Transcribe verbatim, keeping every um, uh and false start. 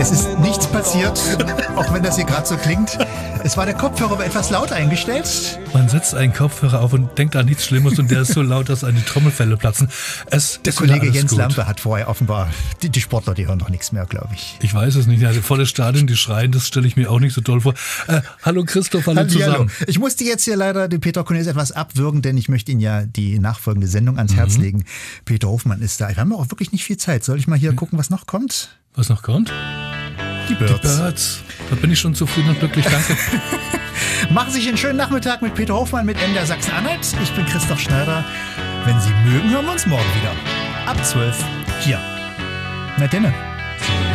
Es ist nichts passiert, auch wenn das hier gerade so klingt. Es war der Kopfhörer aber etwas laut eingestellt. Man setzt einen Kopfhörer auf und denkt an nichts Schlimmes und der ist so laut, dass eine Trommelfelle platzen. Es der Kollege Jens gut. Lampe hat vorher offenbar, die, die Sportler, die hören doch nichts mehr, glaube ich. Ich weiß es nicht. Also volles Stadion, die schreien, das stelle ich mir auch nicht so toll vor. Äh, hallo Christoph, hallo zusammen. Hallo. Ich musste jetzt hier leider den Peter Cornelius etwas abwürgen, denn ich möchte Ihnen ja die nachfolgende Sendung ans mhm. Herz legen. Peter Hofmann ist da. Wir haben auch wirklich nicht viel Zeit. Soll ich mal hier mhm. gucken, was noch kommt? Was noch kommt? Die Birds. Die Birds. Da bin ich schon zufrieden und glücklich, danke. Machen Sie sich einen schönen Nachmittag mit Peter Hofmann, mit M D R Sachsen-Anhalt. Ich bin Christoph Schneider. Wenn Sie mögen, hören wir uns morgen wieder. Ab zwölf hier. Na denne.